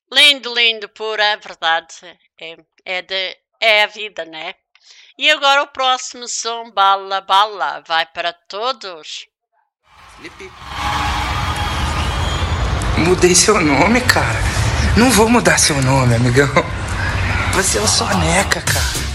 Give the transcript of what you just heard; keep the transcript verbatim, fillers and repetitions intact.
Lindo, lindo, pura, é verdade. É, é, de, é a vida, né? E agora o próximo som, Bala Bala, vai para todos. Felipe. Mudei seu nome, cara. Não vou mudar seu nome, amigão. Você é o Soneca, cara.